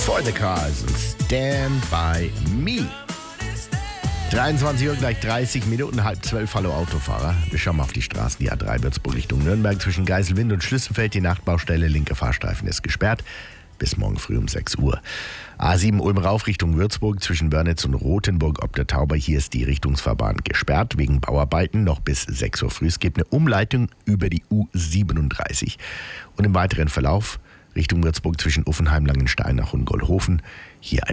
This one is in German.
For the Cars und Stand By Me. 23 Uhr, gleich 30 Minuten, 11:30. Hallo Autofahrer. Wir schauen mal auf die Straßen. Die A3 Würzburg Richtung Nürnberg zwischen Geiselwind und Schlüsselfeld. Die Nachtbaustelle, linke Fahrstreifen ist gesperrt. Bis morgen früh um 6 Uhr. A7 Ulm rauf Richtung Würzburg zwischen Wörnitz und Rothenburg ob der Tauber. Hier ist die Richtungsfahrbahn gesperrt wegen Bauarbeiten noch bis 6 Uhr früh. Es gibt eine Umleitung über die U37. Und im weiteren Verlauf Richtung Würzburg zwischen Uffenheim, Langensteinach und Goldhofen. Hier